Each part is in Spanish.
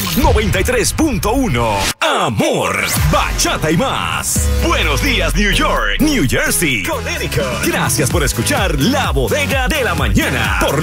93.1. Amor, bachata y más. Buenos días, New York, New Jersey, Connecticut. Gracias por escuchar La Bodega de la Mañana por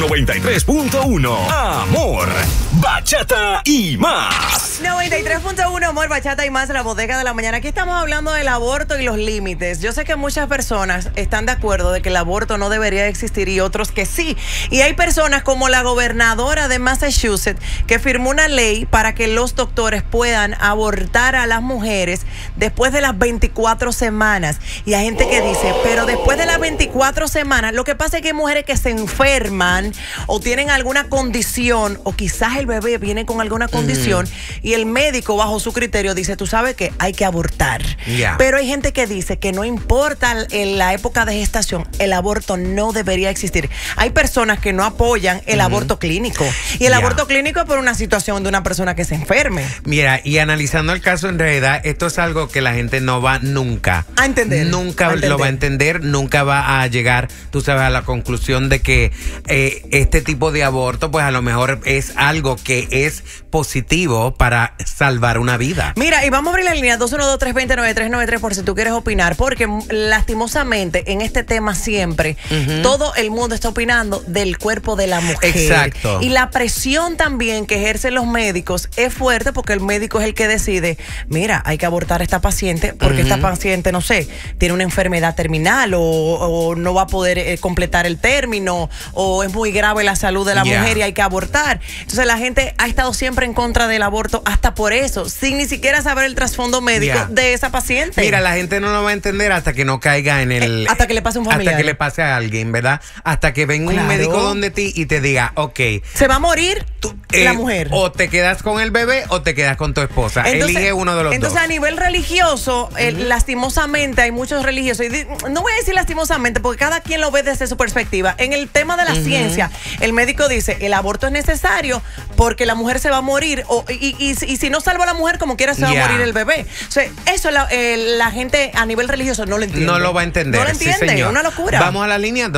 93.1. Amor, bachata y más. 93.1, Amor, bachata y más, La Bodega de la Mañana. Aquí estamos hablando del aborto y los límites. Yo sé que muchas personas están de acuerdo de que el aborto no debería existir y otros que sí. Y hay personas como la gobernadora de Massachusetts que firmó una ley para que los doctores puedan abortar a las mujeres después de las 24 semanas. Y hay gente que dice, pero después de las 24 semanas, lo que pasa es que hay mujeres que se enferman o tienen alguna condición, o quizás el bebé viene con alguna condición, y el médico bajo su criterio dice, tú sabes que hay que abortar. Pero hay gente que dice que no importa en la época de gestación, el aborto no debería existir. Hay personas que no apoyan el aborto clínico. Y el aborto clínico es por una situación de una persona que se enferme. Mira, y analizando el caso en realidad, esto es algo que la gente no va nunca a entender. Nunca lo va a entender, nunca va a llegar, tú sabes, a la conclusión de que este tipo de aborto, pues a lo mejor es algo que es positivo para salvar una vida. Mira, y vamos a abrir la línea 212-320-9393 por si tú quieres opinar, porque lastimosamente en este tema siempre todo el mundo está opinando del cuerpo de la mujer. Exacto. Y la presión también que ejercen los médicos es fuerte porque el médico es el que decide, mira, hay que abortar a esta paciente porque esta paciente, no sé, tiene una enfermedad terminal o no va a poder completar el término o es muy grave la salud de la mujer y hay que abortar. Entonces la gente ha estado siempre en contra del aborto hasta por eso, sin ni siquiera saber el trasfondo médico de esa paciente. Mira, la gente no lo va a entender hasta que no caiga en el... hasta que le pase un familiar. Hasta que le pase a alguien, ¿verdad? Hasta que venga un médico donde ti y te diga, ok, se va a morir la mujer. O te quedas con el bebé o te quedas con tu esposa. Entonces, elige uno de los dos. Entonces, a nivel religioso, lastimosamente hay muchos religiosos, y no voy a decir lastimosamente porque cada quien lo ve desde su perspectiva. En el tema de la ciencia, el médico dice, el aborto es necesario porque la mujer se va a morir y si no salva a la mujer, como quiera se va a morir el bebé. O sea, eso la gente a nivel religioso no lo entiende. No lo va a entender. No lo entiende, sí, una locura. Vamos a la línea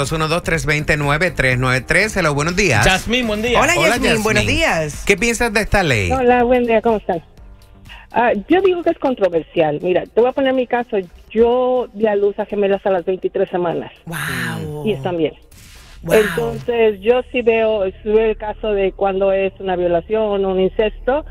212-329-393. Hello, buenos días. Yasmín, buen día. Hola, Yasmín, buenos días. ¿Qué piensas de esta ley? Hola, buen día, ¿cómo estás? Yo digo que es controversial. Mira, te voy a poner mi caso. Yo di a luz a gemelas a las 23 semanas. Wow. Y están bien. Wow. Entonces, yo sí veo el caso de cuando es una violación o un incesto.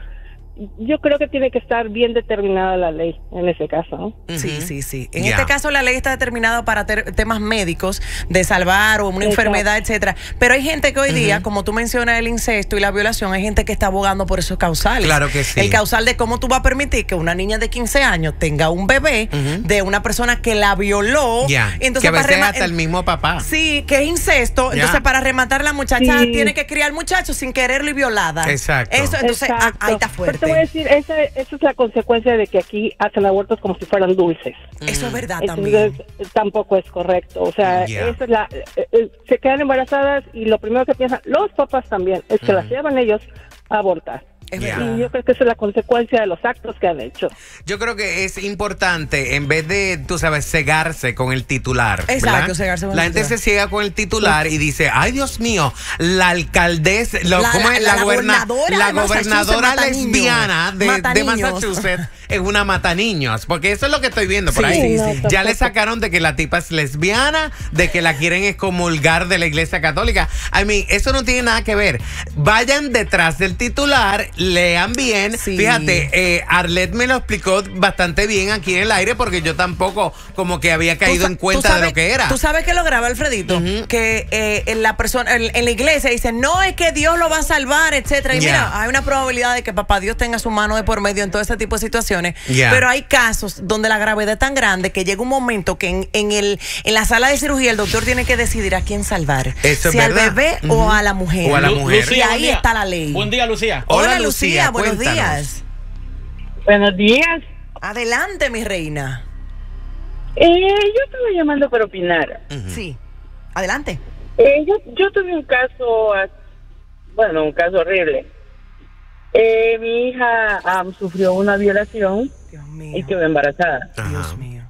Yo creo que tiene que estar bien determinada la ley en ese caso, ¿no? Sí. En este caso la ley está determinada para temas médicos, de salvar o una enfermedad, etcétera. Pero hay gente que hoy día, como tú mencionas el incesto y la violación, hay gente que está abogando por esos causales. Claro que sí. El causal de cómo tú vas a permitir que una niña de 15 años tenga un bebé de una persona que la violó. Entonces, que a veces hasta el mismo papá. Sí, que es incesto. Entonces, para rematar, la muchacha tiene que criar al muchacho sin quererlo y violada. Exacto. Eso, entonces, ahí está fuerte. Voy a decir, esa es la consecuencia de que aquí hacen abortos como si fueran dulces. Eso es verdad. Entonces, también. Tampoco es correcto. O sea, esa es se quedan embarazadas y lo primero que piensan los papás también es que las llevan ellos a abortar. Y yo creo que esa es la consecuencia de los actos que han hecho. Yo creo que es importante, en vez de, tú sabes, cegarse con el titular. Exacto, cegarse con la el gente se ciega con el titular y dice, ay, Dios mío, la alcaldesa, la gobernadora lesbiana de Massachusetts es una mataniños. Porque eso es lo que estoy viendo por ahí. Ya le sacaron de que la tipa es lesbiana, de que la quieren excomulgar de la iglesia católica. I mean, eso no tiene nada que ver. Vayan detrás del titular, lean bien. Fíjate, Arlette me lo explicó bastante bien aquí en el aire porque yo tampoco como que había caído en cuenta de lo que era. ¿Tú sabes que lo graba, Alfredito? Que la persona en la iglesia dice, no, es que Dios lo va a salvar, etcétera. Y mira, hay una probabilidad de que papá Dios tenga su mano de por medio en todo ese tipo de situaciones. Pero hay casos donde la gravedad es tan grande que llega un momento que en la sala de cirugía el doctor tiene que decidir a quién salvar. Si al bebé o a la mujer. O a la mujer. Y ahí está la ley. Buen día, Lucía. Hola, Lucía, buenos días. Buenos días. Adelante, mi reina. Yo estaba llamando para opinar. Sí, adelante. Yo tuve un caso, un caso horrible. Mi hija sufrió una violación y quedó embarazada. Dios mío.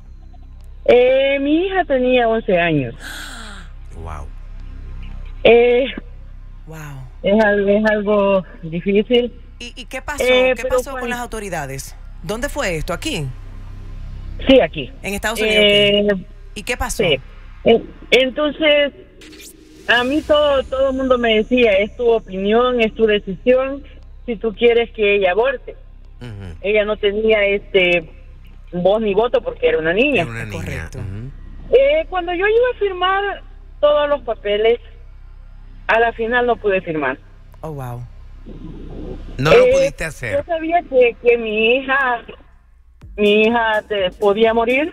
Mi hija tenía 11 años. Wow. Wow. es algo difícil. ¿Y qué pasó? ¿Qué pasó con las autoridades? ¿Dónde fue esto? ¿Aquí? Sí, aquí. ¿En Estados Unidos? ¿Y qué pasó? Sí. Entonces, a mí todo el mundo me decía, es tu opinión, es tu decisión, si tú quieres que ella aborte. Ella no tenía voz ni voto porque era una niña. Era una niña. Correcto. Cuando yo iba a firmar todos los papeles, a la final no pude firmar. Oh, wow. No lo pudiste hacer. Yo sabía que mi hija podía morir.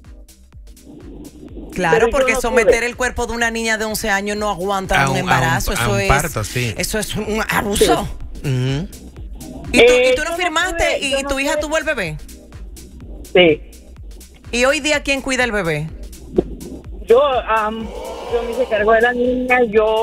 Claro, porque someter el cuerpo de una niña de 11 años no aguanta un embarazo. A un parto, sí. Eso es un abuso. Sí. ¿Y tú no firmaste y tu hija tuvo el bebé? Sí. ¿Y hoy día quién cuida el bebé? Yo me hice cargo de la niña.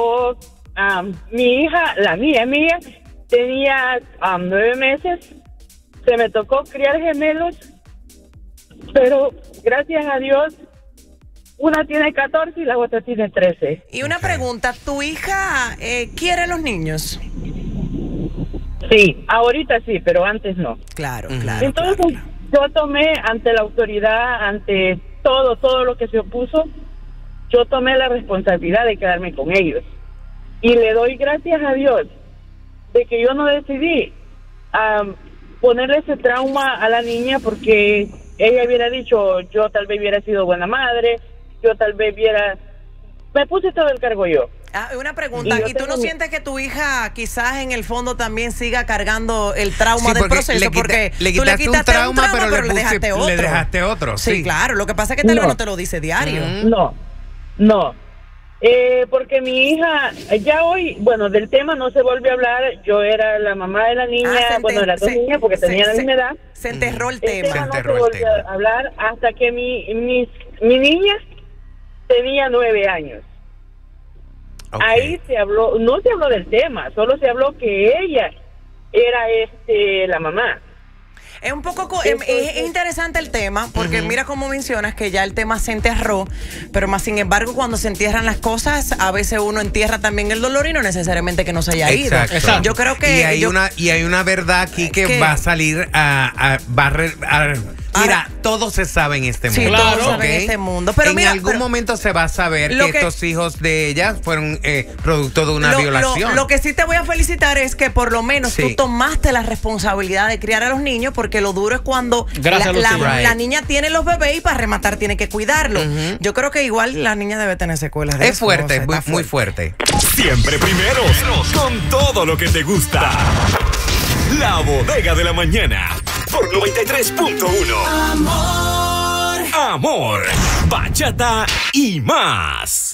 Mi hija, la mía, tenía 9 meses. Se me tocó criar gemelos, pero gracias a Dios, una tiene 14 y la otra tiene 13. Y una pregunta, ¿tu hija quiere a los niños? Sí, ahorita sí, pero antes no. Claro. Entonces, yo tomé ante la autoridad, ante todo lo que se opuso, yo tomé la responsabilidad de quedarme con ellos. Y le doy gracias a Dios de que yo no decidí ponerle ese trauma a la niña, porque ella hubiera dicho, yo tal vez hubiera sido buena madre, yo tal vez me puse todo el cargo yo. Una pregunta, ¿y tú no sientes que tu hija quizás en el fondo también siga cargando el trauma del proceso? Porque le tú le quitaste un trauma, pero le dejaste otro. Le dejaste otro, sí. Claro, lo que pasa es que tal vez no te lo dice diario. No. Porque mi hija, ya hoy, bueno, del tema no se volvió a hablar. Yo era la mamá de la niña, de las dos niñas, porque tenían la misma edad. Se enterró el tema. No se volvió a hablar hasta que mi niña tenía 9 años. Okay. Ahí no se habló del tema, solo se habló que ella era la mamá. Es un poco es interesante el tema, porque mira cómo mencionas que ya el tema se enterró, pero más sin embargo cuando se entierran las cosas, a veces uno entierra también el dolor y no necesariamente que no se haya ido. Exacto. Yo creo que y hay una verdad aquí que va a salir mira, todo se sabe en este mundo. Sí, todo se sabe en este mundo. Pero en algún momento se va a saber que estos hijos de ella fueron producto de una violación. Lo que sí te voy a felicitar es que por lo menos tú tomaste la responsabilidad de criar a los niños, porque lo duro es cuando la niña tiene los bebés y para rematar tiene que cuidarlos. Yo creo que igual la niña debe tener secuelas de Es fuerte, muy fuerte. Siempre primero, con todo lo que te gusta. La Bodega de la Mañana por 93.1. Amor, bachata y más.